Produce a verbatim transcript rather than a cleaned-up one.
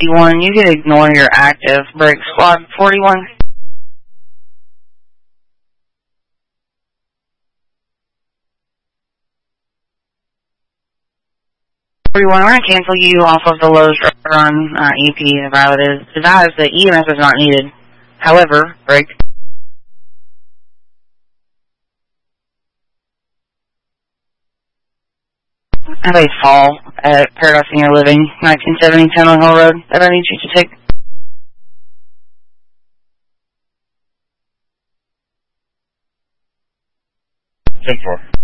fifty-one, you can ignore your active. Break squad forty-one. forty-one, we're going to cancel you off of the Lowe's Run uh, E P, the route is. Advise that E M S is not needed. However, break. Have a fall at Paradise Senior Living, nineteen seventy Tunnel Hill Road, that I need you to take. ten four.